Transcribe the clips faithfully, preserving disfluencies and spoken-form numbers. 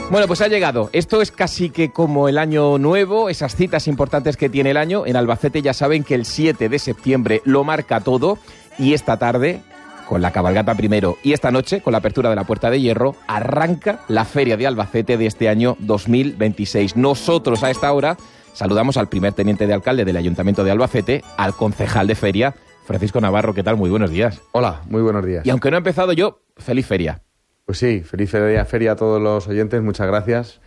Bueno, pues ha llegado. Esto es casi que como el año nuevo, esas citas importantes que tiene el año. En Albacete ya saben que el siete de septiembre lo marca todo y esta tarde, con la cabalgata primero y esta noche, con la apertura de la Puerta de Hierro, arranca la Feria de Albacete de este año dos mil veintiséis. Nosotros a esta hora saludamos al primer teniente de alcalde del Ayuntamiento de Albacete, al concejal de Feria, Francisco Navarro. ¿Qué tal? Muy buenos días. Hola, muy buenos días. Y aunque no he empezado yo, feliz feria. Pues sí, feliz feria, feria a todos los oyentes, muchas gracias.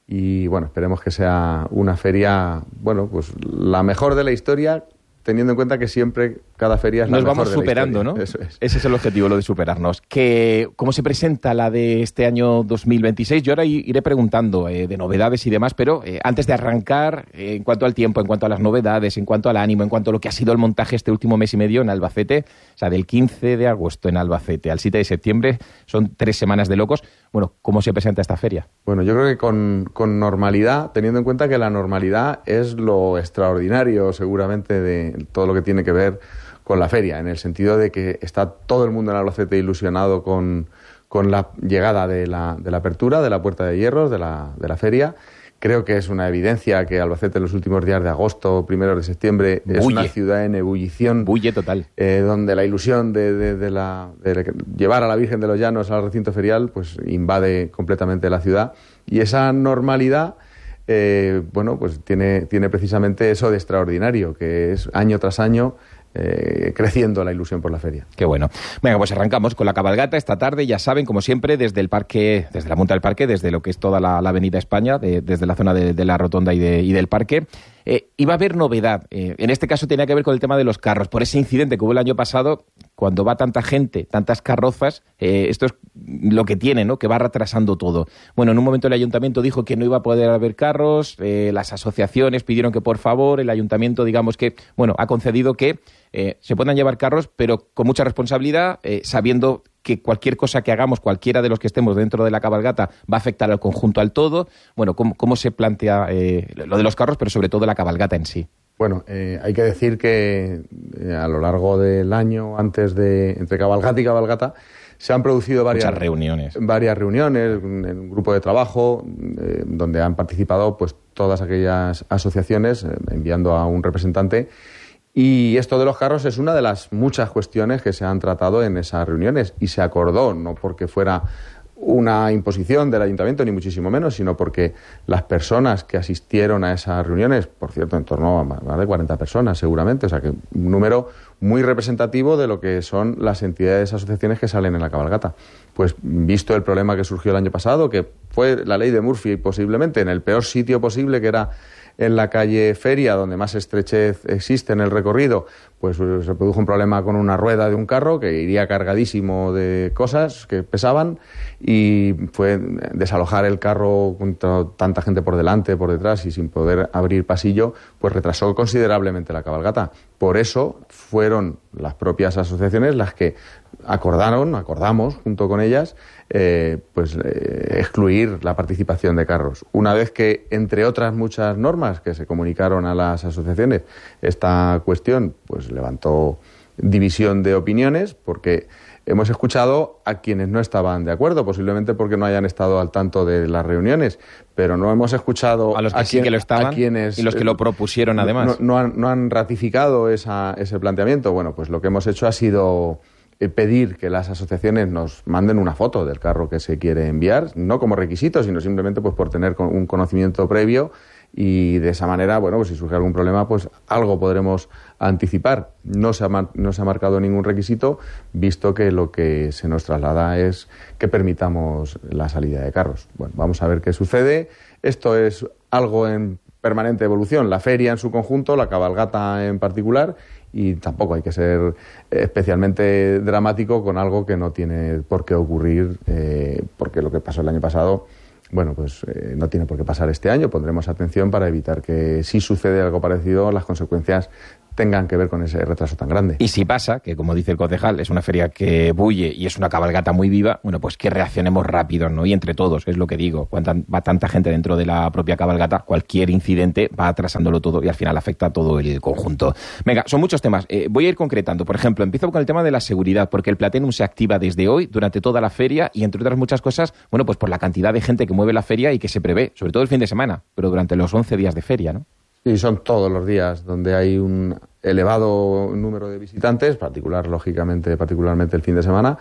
Y bueno, esperemos que sea una feria, bueno, pues la mejor de la historia, teniendo en cuenta que siempre cada feria es la Nos mejor vamos de la superando, historia. ¿no? Eso es. Ese es el objetivo, lo de superarnos. Que, ¿cómo se presenta la de este año dos mil veintiséis? Yo ahora iré preguntando eh, de novedades y demás, pero eh, antes de arrancar, eh, en cuanto al tiempo, en cuanto a las novedades, en cuanto al ánimo, en cuanto a lo que ha sido el montaje este último mes y medio en Albacete, o sea, del quince de agosto en Albacete al siete de septiembre, son tres semanas de locos. Bueno, ¿cómo se presenta esta feria? Bueno, yo creo que con, con normalidad, teniendo en cuenta que la normalidad es lo extraordinario, seguramente, de todo lo que tiene que ver con la feria, en el sentido de que está todo el mundo en Albacete ilusionado con, con la llegada de la, de la apertura de la Puerta de Hierro, de la, de la feria. Creo que es una evidencia que Albacete en los últimos días de agosto, primeros de septiembre, Bulle. Es una ciudad en ebullición. Bulle total. Eh, donde la ilusión de, de, de, la, de llevar a la Virgen de los Llanos al recinto ferial pues invade completamente la ciudad. Y esa normalidad, eh, bueno, pues tiene, tiene precisamente eso de extraordinario, que es año tras año Eh, creciendo la ilusión por la feria. Qué bueno. Venga, pues arrancamos con la cabalgata esta tarde, ya saben, como siempre, desde el parque, desde la Punta del Parque, desde lo que es toda la, la Avenida España, de, desde la zona de, de la Rotonda y, de, y del Parque. Eh, iba a haber novedad. Eh, en este caso tenía que ver con el tema de los carros, por ese incidente que hubo el año pasado, cuando va tanta gente, tantas carrozas, eh, esto es lo que tiene, ¿no? Que va retrasando todo. Bueno, en un momento el Ayuntamiento dijo que no iba a poder haber carros, eh, las asociaciones pidieron que por favor, el Ayuntamiento, digamos que, bueno, ha concedido que Eh, se puedan llevar carros, pero con mucha responsabilidad, eh, sabiendo que cualquier cosa que hagamos, cualquiera de los que estemos dentro de la cabalgata, va a afectar al conjunto, al todo. Bueno, ¿cómo, cómo se plantea eh, lo de los carros, pero sobre todo la cabalgata en sí? Bueno, eh, hay que decir que eh, a lo largo del año, antes de entre cabalgata y cabalgata, se han producido varias Muchas reuniones. Varias reuniones, un, un grupo de trabajo, eh, donde han participado pues todas aquellas asociaciones, eh, enviando a un representante. Y esto de los carros es una de las muchas cuestiones que se han tratado en esas reuniones y se acordó, no porque fuera una imposición del Ayuntamiento, ni muchísimo menos, sino porque las personas que asistieron a esas reuniones, por cierto, en torno a más de cuarenta personas seguramente, o sea que un número muy representativo de lo que son las entidades, asociaciones que salen en la cabalgata. Pues visto el problema que surgió el año pasado, que fue la ley de Murphy posiblemente, en el peor sitio posible, que era en la calle Feria, donde más estrechez existe en el recorrido, pues se produjo un problema con una rueda de un carro que iría cargadísimo de cosas que pesaban y fue desalojar el carro con tanta gente por delante, por detrás y sin poder abrir pasillo, pues retrasó considerablemente la cabalgata. Por eso fueron las propias asociaciones las que acordaron, acordamos junto con ellas, eh, pues eh, excluir la participación de carros. Una vez que, entre otras muchas normas que se comunicaron a las asociaciones, esta cuestión pues levantó división de opiniones, porque hemos escuchado a quienes no estaban de acuerdo, posiblemente porque no hayan estado al tanto de las reuniones, pero no hemos escuchado a los que a sí quien, que lo estaban, a quienes, y los que lo propusieron además. No, no, han, no han ratificado esa, ese planteamiento. Bueno, pues lo que hemos hecho ha sido pedir que las asociaciones nos manden una foto del carro que se quiere enviar, no como requisito, sino simplemente pues por tener un conocimiento previo y de esa manera, bueno, pues si surge algún problema, pues algo podremos anticipar. No se ha, no se ha marcado ningún requisito, visto que lo que se nos traslada es que permitamos la salida de carros. Bueno, vamos a ver qué sucede. Esto es algo en permanente evolución, la feria en su conjunto, la cabalgata en particular, y tampoco hay que ser especialmente dramático con algo que no tiene por qué ocurrir, eh, porque lo que pasó el año pasado, bueno, pues eh, no tiene por qué pasar este año. Pondremos atención para evitar que, si sucede algo parecido, las consecuencias tengan que ver con ese retraso tan grande. Y si pasa, que como dice el concejal, es una feria que bulle y es una cabalgata muy viva, bueno, pues que reaccionemos rápido, ¿no? Y entre todos, es lo que digo, cuando va tanta gente dentro de la propia cabalgata, cualquier incidente va atrasándolo todo y al final afecta a todo el conjunto. Venga, son muchos temas. Eh, voy a ir concretando. Por ejemplo, empiezo con el tema de la seguridad, porque el Platenum se activa desde hoy, durante toda la feria y entre otras muchas cosas, bueno, pues por la cantidad de gente que mueve la feria y que se prevé, sobre todo el fin de semana, pero durante los once días de feria, ¿no? Sí, son todos los días donde hay un elevado número de visitantes, particular, lógicamente, particularmente el fin de semana,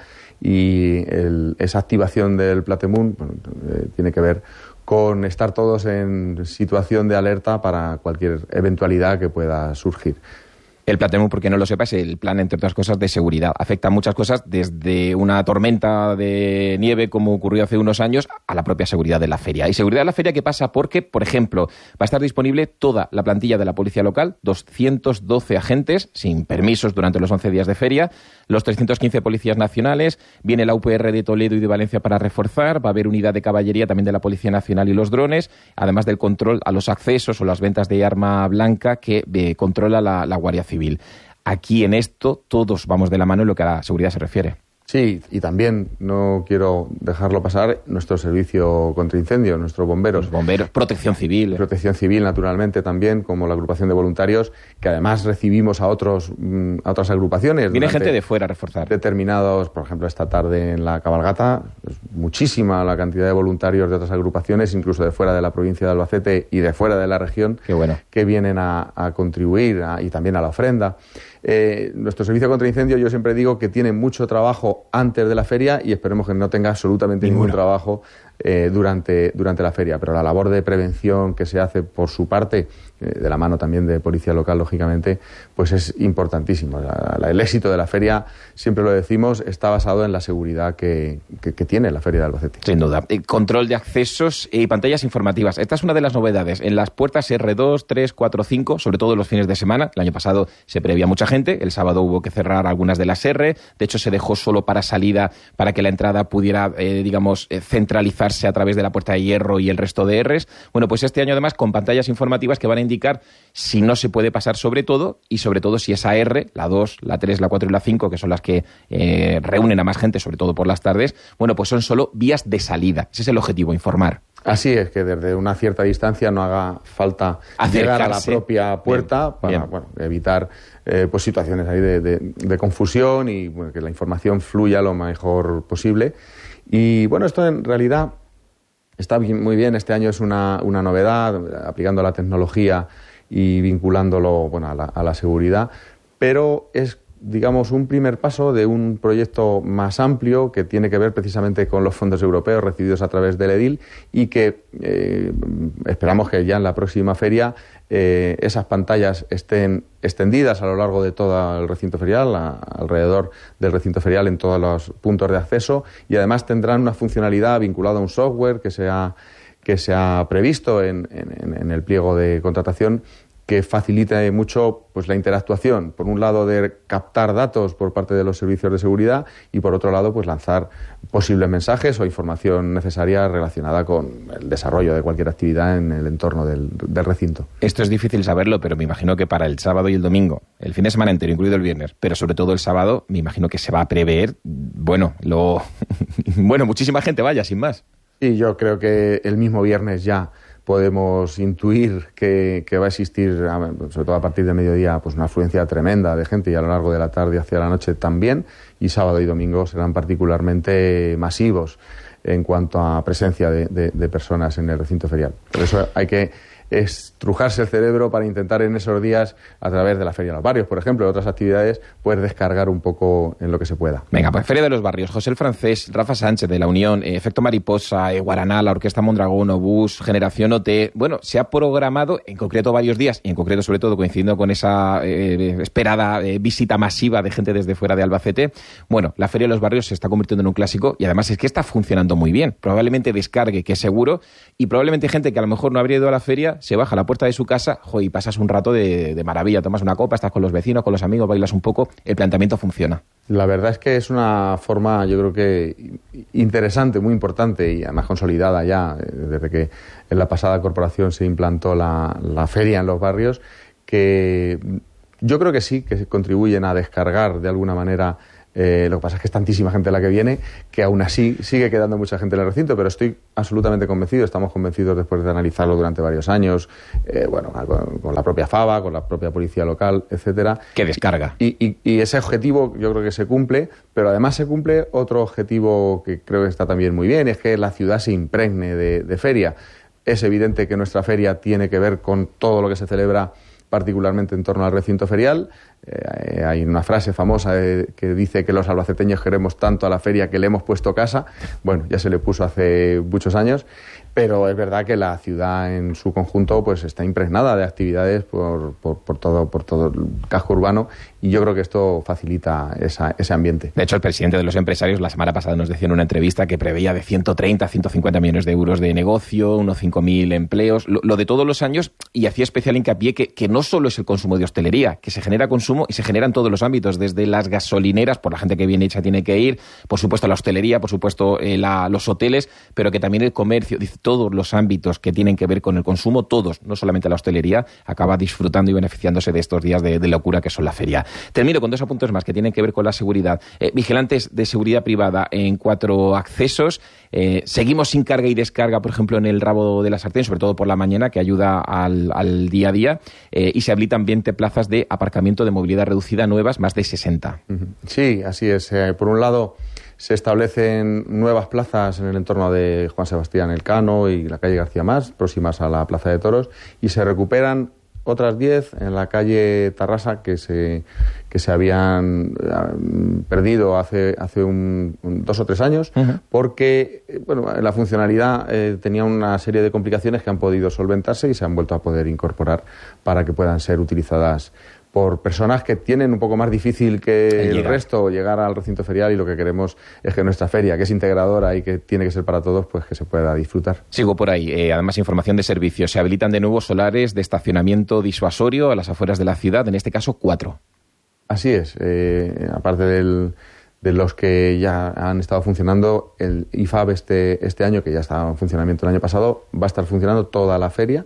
y el, esa activación del Platenum bueno, eh, tiene que ver con estar todos en situación de alerta para cualquier eventualidad que pueda surgir. El Platenum, porque no lo sepas, es el plan, entre otras cosas, de seguridad. Afecta a muchas cosas, desde una tormenta de nieve, como ocurrió hace unos años, a la propia seguridad de la feria. Y seguridad de la feria que pasa porque, por ejemplo, va a estar disponible toda la plantilla de la policía local, doscientos doce agentes, sin permisos durante los once días de feria, los trescientos quince policías nacionales, viene la U P R de Toledo y de Valencia para reforzar, va a haber unidad de caballería también de la Policía Nacional y los drones, además del control a los accesos o las ventas de arma blanca que eh, controla la, la Guardia Civil. Aquí en esto todos vamos de la mano en lo que a la seguridad se refiere. Sí, y también no quiero dejarlo pasar nuestro servicio contra incendios, nuestros bomberos. Los bomberos, protección civil. Protección civil, naturalmente, también, como la agrupación de voluntarios, que además recibimos a otros a otras agrupaciones. Viene gente de fuera a reforzar. Determinados, por ejemplo, esta tarde en la cabalgata, es muchísima la cantidad de voluntarios de otras agrupaciones, incluso de fuera de la provincia de Albacete y de fuera de la región, Qué bueno. que vienen a, a contribuir a, y también a la ofrenda. Eh, nuestro servicio contra incendios, yo siempre digo que tiene mucho trabajo antes de la feria y esperemos que no tenga absolutamente Ninguno. ningún trabajo eh, durante, durante la feria. Pero la labor de prevención que se hace por su parte, eh, de la mano también de policía local, lógicamente, pues es importantísimo. La, la, el éxito de la feria, siempre lo decimos, está basado en la seguridad que, que, que tiene la feria de Albacete. Sin duda. Eh, control de accesos y pantallas informativas. Esta es una de las novedades. En las puertas erre dos, tres, cuatro, cinco, sobre todo los fines de semana. El año pasado se prevía mucha gente. El sábado hubo que cerrar algunas de las R. De hecho, se dejó solo para salida para que la entrada pudiera, eh, digamos, eh, centralizarse a través de la puerta de hierro y el resto de Rs. Bueno, pues este año además con pantallas informativas que van a indicar si no se puede pasar sobre todo y sobre todo si esa R, la dos, la tres, la cuatro y la cinco, que son las que eh, reúnen a más gente, sobre todo por las tardes, bueno, pues son solo vías de salida. Ese es el objetivo, informar. Así es, que desde una cierta distancia no haga falta Acercarse. llegar a la propia puerta bien, para bien. Bueno, evitar eh, pues situaciones ahí de, de, de confusión y bueno, que la información fluya lo mejor posible. Y bueno, esto en realidad está bien, muy bien. Este año es una, una novedad, aplicando la tecnología y vinculándolo bueno, a, la, a la seguridad, pero es, digamos, un primer paso de un proyecto más amplio que tiene que ver precisamente con los fondos europeos recibidos a través del Edil y que eh, esperamos que ya en la próxima feria eh, esas pantallas estén extendidas a lo largo de todo el recinto ferial, a, alrededor del recinto ferial en todos los puntos de acceso y además tendrán una funcionalidad vinculada a un software que se ha, que se ha previsto en, en, en el pliego de contratación que facilite mucho pues la interactuación, por un lado de captar datos por parte de los servicios de seguridad y por otro lado pues lanzar posibles mensajes o información necesaria relacionada con el desarrollo de cualquier actividad en el entorno del, del recinto. Esto es difícil saberlo, pero me imagino que para el sábado y el domingo, el fin de semana entero, incluido el viernes, pero sobre todo el sábado, me imagino que se va a prever, bueno, lo bueno, muchísima gente vaya, sin más. Y yo creo que el mismo viernes ya podemos intuir que, que va a existir, sobre todo a partir de mediodía, pues una afluencia tremenda de gente y a lo largo de la tarde hacia la noche también, y sábado y domingo serán particularmente masivos en cuanto a presencia de, de, de personas en el recinto ferial. Por eso hay que estrujarse el cerebro para intentar en esos días, a través de la Feria de los Barrios, por ejemplo, de otras actividades, poder descargar un poco en lo que se pueda. Venga, pues Feria de los Barrios, José el Francés, Rafa Sánchez de La Unión, eh, Efecto Mariposa, eh, Guaraná, la Orquesta Mondragón, Obús, Generación O T. Bueno, se ha programado en concreto varios días, y en concreto sobre todo coincidiendo con esa eh, esperada eh, visita masiva de gente desde fuera de Albacete. Bueno, la Feria de los Barrios se está convirtiendo en un clásico y además es que está funcionando muy bien. Probablemente descargue, que es seguro, y probablemente gente que a lo mejor no habría ido a la feria se baja a la puerta de su casa, jo, y pasas un rato de, de maravilla, tomas una copa, estás con los vecinos, con los amigos, bailas un poco, el planteamiento funciona. La verdad es que es una forma, yo creo que interesante, muy importante y además consolidada ya, desde que en la pasada corporación se implantó la, la feria en los barrios, que Yo creo que sí, que contribuyen a descargar de alguna manera. Eh, lo que pasa es que es tantísima gente la que viene que aún así sigue quedando mucha gente en el recinto, pero estoy absolutamente convencido, estamos convencidos después de analizarlo durante varios años, eh, bueno, con, con la propia FABA, con la propia policía local, etcétera. Que descarga. Y, y, y ese objetivo yo creo que se cumple, pero además se cumple otro objetivo que creo que está también muy bien, es que la ciudad se impregne de, de feria. Es evidente que nuestra feria tiene que ver con todo lo que se celebra particularmente en torno al recinto ferial. Eh, hay una frase famosa eh, que dice que los albaceteños queremos tanto a la feria que le hemos puesto casa. Bueno, ya se le puso hace muchos años, pero es verdad que la ciudad en su conjunto pues está impregnada de actividades por, por, por, todo, por todo el casco urbano, y yo creo que esto facilita esa, ese ambiente. De hecho, el presidente de los empresarios la semana pasada nos decía en una entrevista que preveía de ciento treinta a ciento cincuenta millones de euros de negocio, unos cinco mil empleos, lo, lo de todos los años, y hacía especial hincapié que, que no solo es el consumo de hostelería, que se genera consumo y se genera en todos los ámbitos, desde las gasolineras, por la gente que viene hecha tiene que ir, por supuesto la hostelería, por supuesto eh, la, los hoteles, pero que también el comercio, dice, todos los ámbitos que tienen que ver con el consumo, todos, no solamente la hostelería, acaba disfrutando y beneficiándose de estos días de, de locura que son la feria. Termino con dos apuntes más que tienen que ver con la seguridad. Eh, vigilantes de seguridad privada en cuatro accesos. Eh, seguimos sin carga y descarga, por ejemplo, en el rabo de la sartén, sobre todo por la mañana, que ayuda al, al día a día. Eh, y se habilitan veinte plazas de aparcamiento de movilidad reducida nuevas, más de sesenta. Sí, así es. Eh, por un lado, se establecen nuevas plazas en el entorno de Juan Sebastián Elcano y la calle García Mas, próximas a la Plaza de Toros, y se recuperan otras diez en la calle Tarrasa que se que se habían eh, perdido hace hace un, un, dos o tres años, uh-huh. porque bueno, la funcionalidad eh, tenía una serie de complicaciones que han podido solventarse y se han vuelto a poder incorporar para que puedan ser utilizadas por personas que tienen un poco más difícil que el, el resto llegar al recinto ferial, y lo que queremos es que nuestra feria, que es integradora y que tiene que ser para todos, pues que se pueda disfrutar. Sigo por ahí. Eh, además, información de servicios. Se habilitan de nuevo solares de estacionamiento disuasorio a las afueras de la ciudad, en este caso cuatro. Así es. Eh, aparte del, de los que ya han estado funcionando, el I F A B este, este año, que ya estaba en funcionamiento el año pasado, va a estar funcionando toda la feria.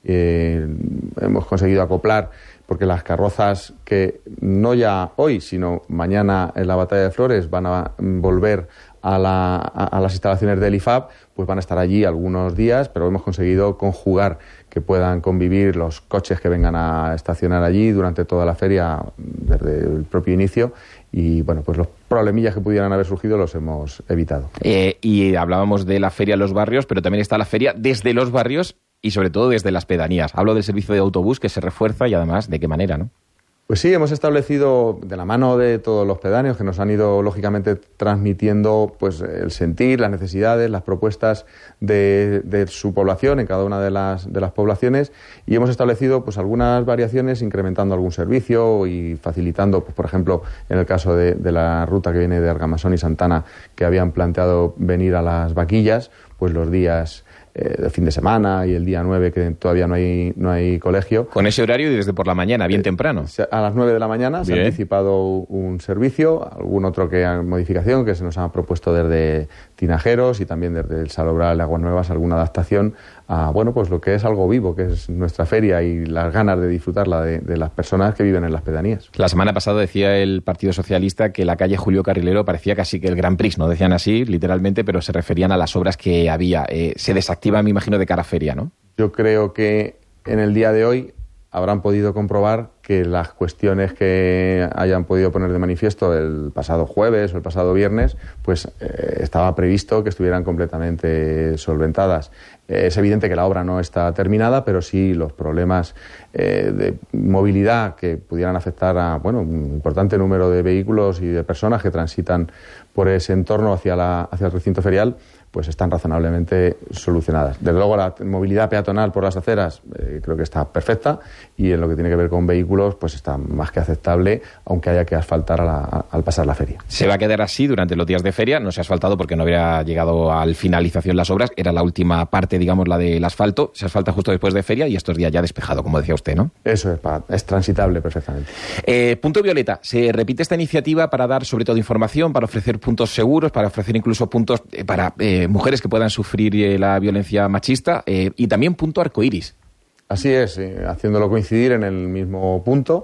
Eh, hemos conseguido acoplar, porque las carrozas que no ya hoy, sino mañana en la Batalla de Flores van a volver a, la, a, a las instalaciones del I F A B, pues van a estar allí algunos días, pero hemos conseguido conjugar que puedan convivir los coches que vengan a estacionar allí durante toda la feria desde el propio inicio, y bueno, pues los problemillas que pudieran haber surgido los hemos evitado. Eh, y hablábamos de la feria en los barrios, pero también está la feria desde los barrios y sobre todo desde las pedanías. Hablo del servicio de autobús que se refuerza y además de qué manera, ¿no? Pues sí, hemos establecido de la mano de todos los pedáneos que nos han ido lógicamente transmitiendo pues el sentir, las necesidades, las propuestas de, de su población en cada una de las, de las poblaciones, y hemos establecido pues algunas variaciones incrementando algún servicio y facilitando, pues, por ejemplo, en el caso de, de la ruta que viene de Argamasón y Santana, que habían planteado venir a las Vaquillas, pues los días de fin de semana y el día nueve, que todavía no hay no hay colegio. Con ese horario y desde por la mañana, bien eh, temprano. A las nueve de la mañana bien. Se ha anticipado un servicio, algún otro que modificación que se nos ha propuesto desde Tinajeros y también desde el Salobral de Aguas Nuevas, alguna adaptación a, bueno, pues lo que es algo vivo, que es nuestra feria, y las ganas de disfrutarla de, de las personas que viven en las pedanías. La semana pasada decía el Partido Socialista que la calle Julio Carrilero parecía casi que el Gran Prix, no decían así literalmente, pero se referían a las obras que había. Eh, se desactiva, me imagino, de cara a feria, ¿no? Yo creo que en el día de hoy habrán podido comprobar que las cuestiones que hayan podido poner de manifiesto el pasado jueves o el pasado viernes, pues eh, estaba previsto que estuvieran completamente solventadas. Eh, es evidente que la obra no está terminada, pero sí los problemas eh, de movilidad que pudieran afectar a, bueno, un importante número de vehículos y de personas que transitan por ese entorno hacia, la, hacia el recinto ferial, pues están razonablemente solucionadas. Desde luego la movilidad peatonal por las aceras eh, creo que está perfecta, y en lo que tiene que ver con vehículos pues está más que aceptable, aunque haya que asfaltar a la, a, al pasar la feria. Se va a quedar así durante los días de feria, no se ha asfaltado porque no habría llegado a la finalización las obras, era la última parte, digamos, la del asfalto, se asfalta justo después de feria y estos días ya despejado, como decía usted, ¿no? Eso es, para, es transitable perfectamente. Eh, punto violeta, se repite esta iniciativa para dar sobre todo información, para ofrecer puntos seguros, para ofrecer incluso puntos eh, para eh, mujeres que puedan sufrir eh, la violencia machista, eh, y también punto arcoiris. Así es, eh, haciéndolo coincidir en el mismo punto.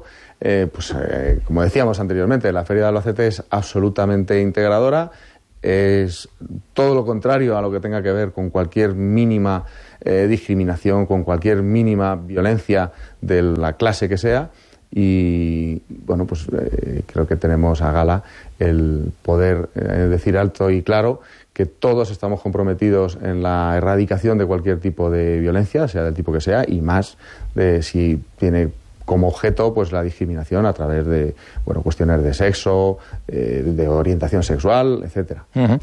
eh, pues eh, como decíamos anteriormente, la Feria de Albacete es absolutamente integradora, es todo lo contrario a lo que tenga que ver con cualquier mínima eh, discriminación, con cualquier mínima violencia de la clase que sea. Y bueno, pues eh, creo que tenemos a gala el poder eh, decir alto y claro que todos estamos comprometidos en la erradicación de cualquier tipo de violencia, sea del tipo que sea, y más de si tiene como objeto pues la discriminación a través de bueno cuestiones de sexo, eh, de orientación sexual, etcétera. Uh-huh.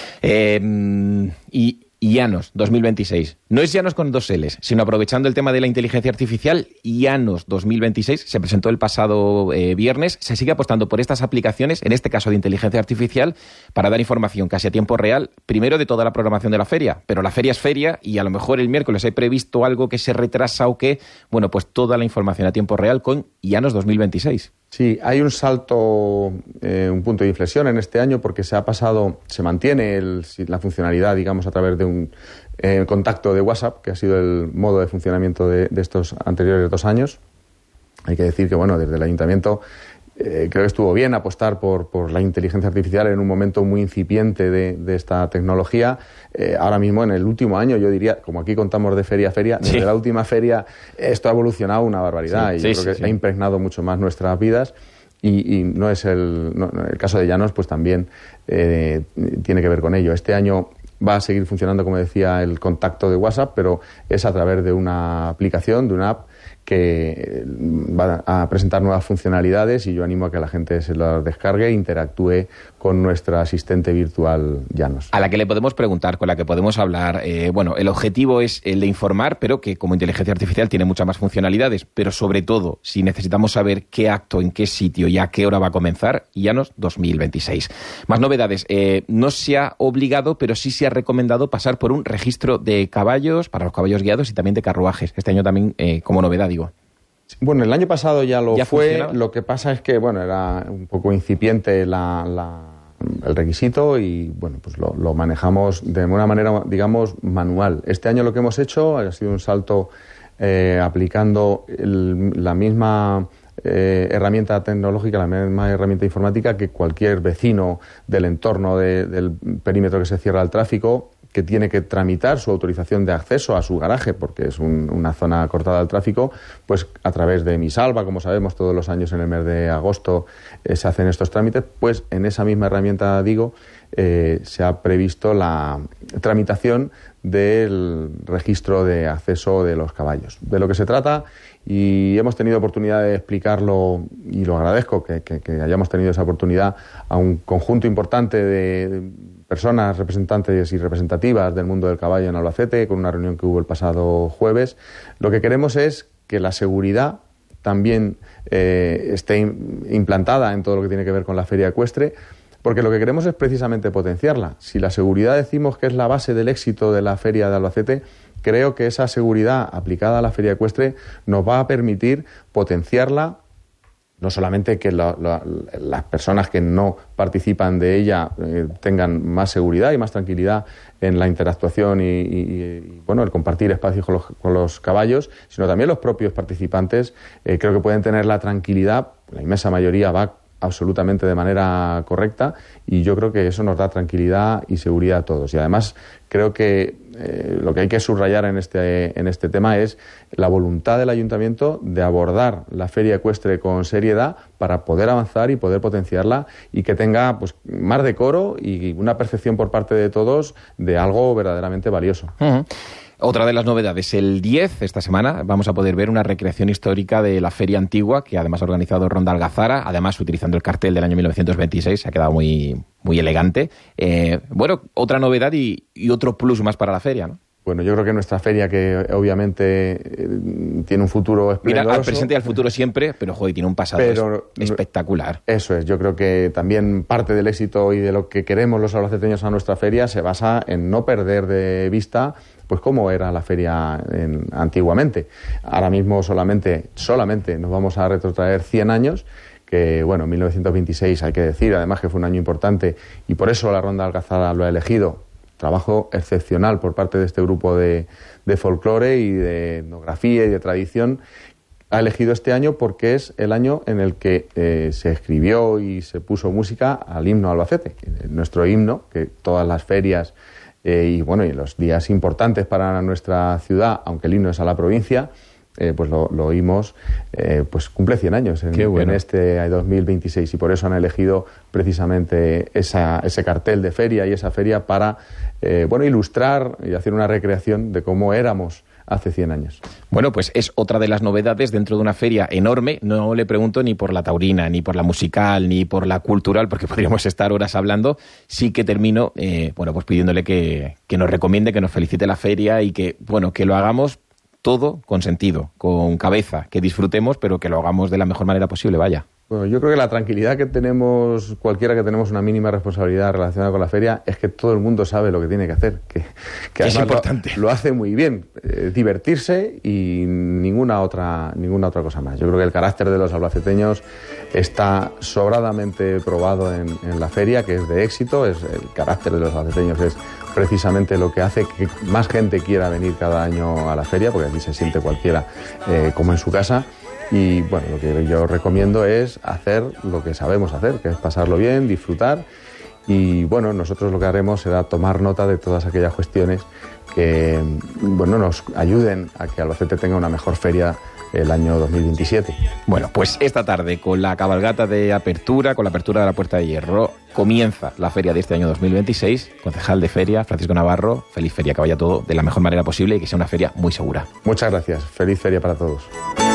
eh, y Llanos dos mil veintiséis. No es Llanos con dos L's, sino aprovechando el tema de la inteligencia artificial, Llanos dos mil veintiséis se presentó el pasado eh, viernes. Se sigue apostando por estas aplicaciones, en este caso de inteligencia artificial, para dar información casi a tiempo real, primero de toda la programación de la feria. Pero la feria es feria y a lo mejor el miércoles hay previsto algo que se retrasa o que, bueno, pues toda la información a tiempo real con Llanos dos mil veintiséis. Sí, hay un salto, eh, un punto de inflexión en este año porque se ha pasado, se mantiene el, la funcionalidad, digamos, a través de un eh, contacto de WhatsApp, que ha sido el modo de funcionamiento de, de estos anteriores dos años. Hay que decir que, bueno, desde el Ayuntamiento eh, creo que estuvo bien apostar por, por la inteligencia artificial en un momento muy incipiente de, de esta tecnología. Eh, ahora mismo, en el último año, yo diría, como aquí contamos de feria a feria, desde sí. la última feria esto ha evolucionado una barbaridad sí, y sí, yo creo que sí, ha impregnado mucho más nuestras vidas. Y, y no es el, no, el caso de Llanos, pues también eh, tiene que ver con ello. Este año va a seguir funcionando, como decía, el contacto de WhatsApp, pero es a través de una aplicación, de una app, que va a presentar nuevas funcionalidades y yo animo a que la gente se las descargue e interactúe con nuestra asistente virtual Llanos. A la que le podemos preguntar, con la que podemos hablar. Eh, bueno, el objetivo es el de informar, pero que como inteligencia artificial tiene muchas más funcionalidades, pero sobre todo, si necesitamos saber qué acto, en qué sitio y a qué hora va a comenzar, Llanos dos mil veintiséis. Más novedades. Eh, no se ha obligado, pero sí se ha recomendado pasar por un registro de caballos, para los caballos guiados y también de carruajes. Este año también, eh, como novedad, digo. Bueno, el año pasado ya lo ¿Ya fue, funcionaba? Lo que pasa es que, bueno, era un poco incipiente la, la, el requisito y, bueno, pues lo, lo manejamos de una manera, digamos, manual. Este año lo que hemos hecho ha sido un salto eh, aplicando el, la misma eh, herramienta tecnológica, la misma herramienta informática que cualquier vecino del entorno de, del perímetro que se cierra al tráfico, que tiene que tramitar su autorización de acceso a su garaje, porque es un, una zona cortada al tráfico, pues a través de MiSalva, como sabemos, todos los años en el mes de agosto eh, se hacen estos trámites, pues en esa misma herramienta, digo, eh, se ha previsto la tramitación del registro de acceso de los caballos. De lo que se trata, y hemos tenido oportunidad de explicarlo, y lo agradezco que, que, que hayamos tenido esa oportunidad a un conjunto importante de, de personas representantes y representativas del mundo del caballo en Albacete, con una reunión que hubo el pasado jueves. Lo que queremos es que la seguridad también eh, esté implantada en todo lo que tiene que ver con la feria ecuestre, porque lo que queremos es precisamente potenciarla. Si la seguridad decimos que es la base del éxito de la feria de Albacete, creo que esa seguridad aplicada a la feria ecuestre nos va a permitir potenciarla, no solamente que la, la, las personas que no participan de ella eh, tengan más seguridad y más tranquilidad en la interactuación y, y, y bueno, el compartir espacios con los, con los caballos, sino también los propios participantes eh, creo que pueden tener la tranquilidad, la inmensa mayoría va absolutamente de manera correcta y yo creo que eso nos da tranquilidad y seguridad a todos. Y además creo que eh, lo que hay que subrayar en este, en este tema es la voluntad del Ayuntamiento de abordar la feria ecuestre con seriedad para poder avanzar y poder potenciarla y que tenga pues más decoro y una percepción por parte de todos de algo verdaderamente valioso. Uh-huh. Otra de las novedades, el diez, esta semana, vamos a poder ver una recreación histórica de la Feria Antigua, que además ha organizado Ronda Algazara, además utilizando el cartel del año mil novecientos veintiséis, se ha quedado muy, muy elegante. Eh, bueno, otra novedad y, y otro plus más para la feria, ¿no? Bueno, yo creo que nuestra feria, que obviamente eh, tiene un futuro esplendoroso. Mira, al presente y al futuro siempre, pero joder, tiene un pasado pero, espectacular. Eso es, yo creo que también parte del éxito y de lo que queremos los albaceteños a nuestra feria se basa en no perder de vista pues cómo era la feria en, antiguamente. Ahora mismo solamente, solamente nos vamos a retrotraer cien años, que bueno, mil novecientos veintiséis hay que decir, además que fue un año importante y por eso la Ronda Algazara lo ha elegido. Trabajo excepcional por parte de este grupo de, de folclore y de etnografía y de tradición, ha elegido este año porque es el año en el que eh, se escribió y se puso música al himno Albacete, nuestro himno, que todas las ferias eh, y bueno y los días importantes para nuestra ciudad, aunque el himno es a la provincia, eh, pues lo, lo oímos, eh, pues cumple cien años en, bueno. en este dos mil veintiséis, y por eso han elegido precisamente esa, ese cartel de feria y esa feria para eh, bueno ilustrar y hacer una recreación de cómo éramos hace cien años. Bueno, pues es otra de las novedades dentro de una feria enorme. No le pregunto ni por la taurina, ni por la musical, ni por la cultural, porque podríamos estar horas hablando. Sí que termino, eh, bueno, pues pidiéndole que, que nos recomiende, que nos felicite la feria y que, bueno, que lo hagamos todo con sentido, con cabeza, que disfrutemos, pero que lo hagamos de la mejor manera posible, vaya. Bueno, yo creo que la tranquilidad que tenemos, cualquiera que tenemos una mínima responsabilidad relacionada con la feria, es que todo el mundo sabe lo que tiene que hacer, que, que además es importante. Lo, lo hace muy bien, eh, divertirse y ninguna otra, ninguna otra cosa más. Yo creo que el carácter de los albaceteños está sobradamente probado en, en la feria, que es de éxito. Es el carácter de los albaceteños es precisamente lo que hace que más gente quiera venir cada año a la feria, porque aquí se siente cualquiera eh, como en su casa. Y bueno, lo que yo recomiendo es hacer lo que sabemos hacer, que es pasarlo bien, disfrutar. Y bueno, nosotros lo que haremos será tomar nota de todas aquellas cuestiones que bueno, nos ayuden a que Albacete tenga una mejor feria el año dos mil veintisiete. Bueno, pues esta tarde, con la cabalgata de apertura, con la apertura de la Puerta de Hierro, comienza la feria de este año dos mil veintiséis. Concejal de feria, Francisco Navarro, feliz feria, que vaya todo de la mejor manera posible y que sea una feria muy segura. Muchas gracias, feliz feria para todos.